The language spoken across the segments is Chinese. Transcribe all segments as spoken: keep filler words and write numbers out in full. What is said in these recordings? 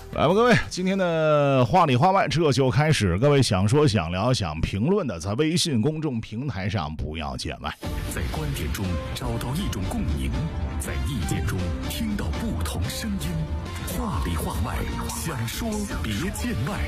来吧，各位，今天的话里话外这就开始。各位想说想聊想评论的，在微信公众平台上不要见外。 在观点中找到一种共鸣，在意见中听到不同声音。话里话外，想说别见外。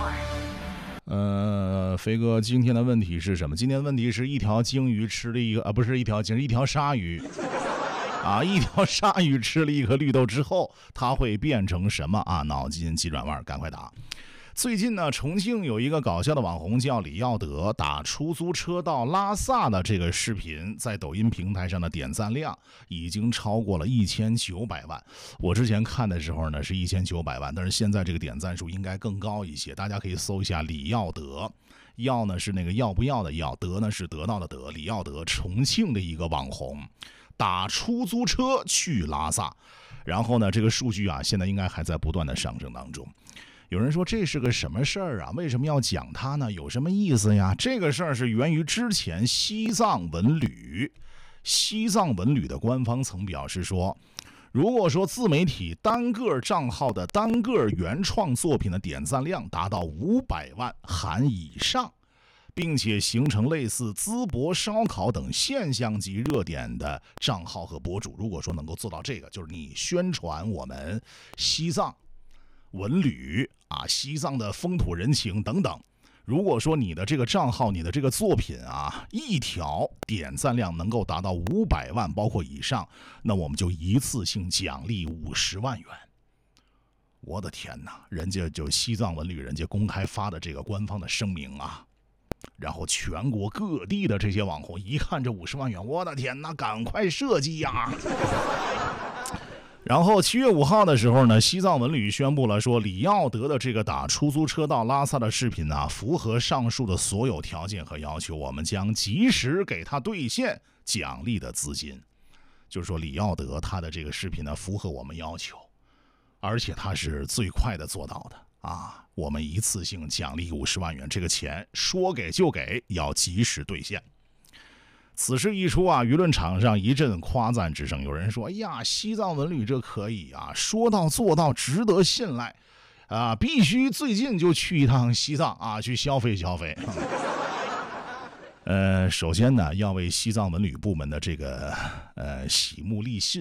呃，飞哥，今天的问题是什么？今天的问题是一条鲸鱼吃了一个啊，不是一条鲸，一条鲨鱼。啊，一条鲨鱼吃了一颗绿豆之后，它会变成什么啊？脑筋急转弯，赶快打！最近呢，重庆有一个搞笑的网红叫李耀德，打出租车到拉萨的这个视频，在抖音平台上的点赞量已经超过了一千九百万。我之前看的时候呢是一千九百万，但是现在这个点赞数应该更高一些。大家可以搜一下李耀德，耀呢是那个要不要的要，德呢是得到的德。李耀德，重庆的一个网红。打出租车去拉萨，然后呢，这个数据啊，现在应该还在不断的上升当中。有人说这是个什么事儿啊？为什么要讲它呢？有什么意思呀？这个事儿是源于之前西藏文旅，西藏文旅的官方曾表示说，如果说自媒体单个账号的单个原创作品的点赞量达到五百万含以上，并且形成类似淄博烧烤等现象级热点的账号和博主，如果说能够做到这个，就是你宣传我们西藏文旅啊，西藏的风土人情等等，如果说你的这个账号，你的这个作品啊，一条点赞量能够达到五百万包括以上，那我们就一次性奖励五十万元。我的天哪，人家就西藏文旅人家公开发的这个官方的声明啊，然后全国各地的这些网红一看这五十万元，我的天哪，赶快设计呀！然后七月五号的时候呢，西藏文旅宣布了说，李耀德的这个打出租车到拉萨的视频呢，符合上述的所有条件和要求，我们将及时给他兑现奖励的资金。就是说李耀德他的这个视频呢，符合我们要求，而且他是最快的做到的。啊，我们一次性奖励五十万元，这个钱说给就给，要及时兑现。此事一出啊，舆论场上一阵夸赞之声。有人说：“哎呀，西藏文旅这可以啊，说到做到，值得信赖啊，必须最近就去一趟西藏啊，去消费消费。”呃，首先呢，要为西藏文旅部门的这个呃喜目立信